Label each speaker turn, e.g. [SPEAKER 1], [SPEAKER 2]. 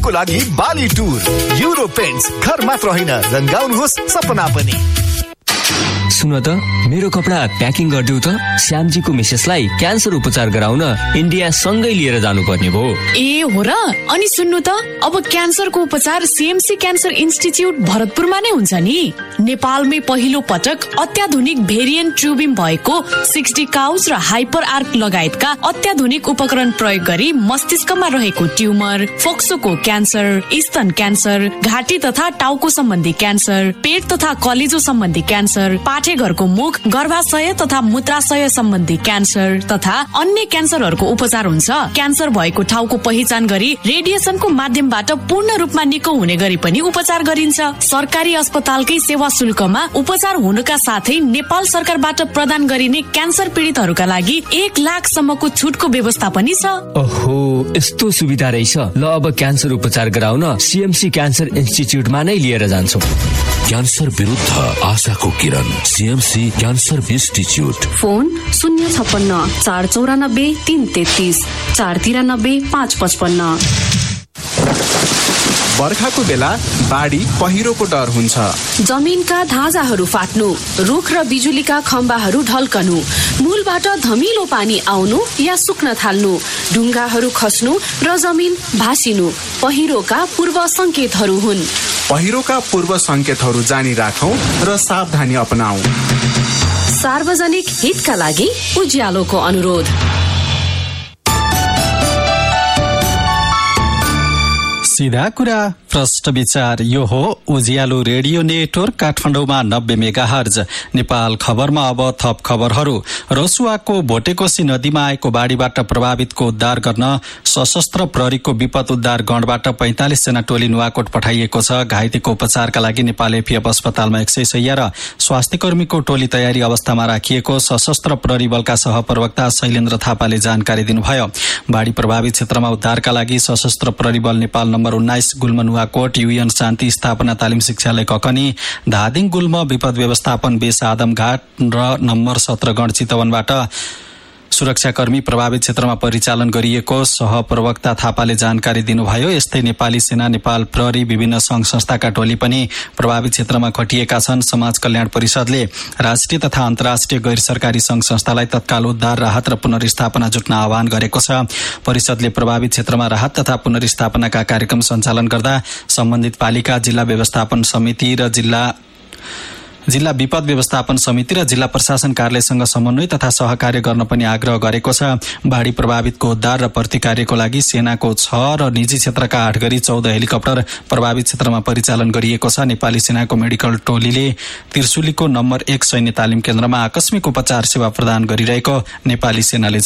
[SPEAKER 1] को लागि बाली टुर। युरो पेन्ट्स, घर मात्र होइन रंगाउनुहोस् सपना पनि।
[SPEAKER 2] सुन त मेरो कपडा प्याकिङ गरिदेऊ त। श्यामजीको मिसेसलाई क्यान्सर उपचार गराउन इन्डिया सँगै लिएर जानुपर्ने भो।
[SPEAKER 3] ए हो र? अनि सुन्नु त, अब क्यान्सरको उपचार सीएमसी क्यान्सर इन्स्टिच्युट भरतपुरमा नै हुन्छ नि। नेपालमै पहिलो पटक अत्याधुनिक भेरिएन्ट ट्युबिम भएको 60 काउस र हाइपर आर्क लगायतका अत्याधुनिक उपकरण प्रयोग गरी मस्तिष्कमा रहेको ट्युमर, फोक्सोको क्यान्सर, स्तन क्यान्सर, घाँटी तथा टाउको सम्बन्धी क्यान्सर, पेट तथा कलेजो सम्बन्धी क्यान्सर, पाठेघरको मुख, गर्भाशय तथा मूत्राशय सम्बन्धी क्यान्सर तथा अन्य क्यान्सरहरूको उपचार हुन्छ। क्यान्सर भएको ठाउँको पहिचान गरी रेडिएसनको माध्यमबाट पूर्ण रूपमा निको हुने गरी पनि उपचार गरिन्छ। सरकारी अस्पतालकै सेवा शुल्कमा उपचार हुनुका साथै नेपाल सरकारबाट प्रदान गरिने क्यान्सर पीडितहरूका लागि 1 लाख सम्मको छुटको व्यवस्था पनि छ।
[SPEAKER 2] ओहो, यस्तो सुविधा रहेछ। ल अब क्यान्सर उपचार गराउन सीएमसी क्यान्सर इन्स्टिच्युटमा नै लिएर जान्छु।
[SPEAKER 4] क्यान्सर विरुद्ध आशाको किरण, सीएमसी क्यान्सर इन्स्टिच्युट।
[SPEAKER 5] फोन 056 494 333 493 555।
[SPEAKER 6] बर्खाको बेला बाढी पहिरोको डर हुन्छ।
[SPEAKER 5] जमिनका धाजाहरू फाट्नु, रुख र बिजुलीका खम्बाहरू ढल्कनु, मूलबाट धमिलो पानी आउनु या सुक्न थाल्नु, ढुङ्गाहरू खस्नु र जमिन भासिनु पहिरोका पूर्व संकेतहरू हुन्।
[SPEAKER 6] पहिरोका पूर्व संकेतहरू जानी राखौं र सावधानी अपनाऊ।
[SPEAKER 5] सार्वजनिक हितका लागि उज्यालोको अनुरोध।
[SPEAKER 7] सीधा कुरा प्रष्ट विचार। यो हो उज्यालो रेडियो नेटवर्क काठमाडौँमा 90 मेगाहर्ज। नेपाल खबरमा अब थप खबरहरू। रसुवाको भोटेकोशी नदीमा आएको बाढीबाट प्रभावितको उद्धार गर्न सशस्त्र प्रहरीको विपद उद्धार गणबाट 45 जना टोली नुवाकोट पठाइएको छ। घाइतेको उपचारका लागि नेपाल एफिएफ अस्पतालमा 100 शैय्या र स्वास्थ्य कर्मीको टोली तयारी अवस्थामा राखिएको सशस्त्र प्रहरी बलका सहप्रवक्ता शैलेन्द्र थापाले जानकारी दिनुभयो। बाढी प्रभावित क्षेत्रमा उद्धारका लागि सशस्त्र प्रहरी बल नेपाल नम्बर 19 गुल्म नुवाकोट, युएन शान्ति स्थापना तालिम शिक्षालय ककनी, धादिङ गुल्म विपद व्यवस्थापन बेस आदमघाट र नम्बर 17 गण चितवनबाट सुरक्षाकर्मी प्रभावित क्षेत्रमा परिचालन गरिएको सहप्रवक्ता थापाले जानकारी दिनुभयो। यस्तै नेपाली सेना, नेपाल प्रहरी, विभिन्न संघ संस्थाका टोली पनि प्रभावित क्षेत्रमा खटिएका छन्। समाज कल्याण परिषदले राष्ट्रिय तथा अन्तर्राष्ट्रिय गैर सरकारी संघ संस्थालाई तत्काल उद्धार, राहत र पुनर्स्थापना जुट्न आह्वान गरेको छ। परिषदले प्रभावित क्षेत्रमा राहत तथा पुनर्स्थापनाका कार्यक्रम सञ्चालन गर्दा सम्बन्धित पालिका, जिल्ला व्यवस्थापन समिति र जिल्ला विपद व्यवस्थापन समिति र जिल्ला प्रशासन कार्यालयसँग समन्वय तथा सहकार्य गर्न पनि आग्रह गरेको छ। बाढी प्रभावितको उद्धार र प्रतिकार्यको लागि सेनाको 6 र निजी क्षेत्रका 8 गरी 14 हेलिकप्टर प्रभावित क्षेत्रमा परिचालन गरिएको छ। नेपाली सेनाको मेडिकल टोलीले त्रिशुलीको नम्बर 1 सैन्य तालिम केन्द्रमा आकस्मिक उपचार सेवा प्रदान गरिरहेको नेपाली सेनाले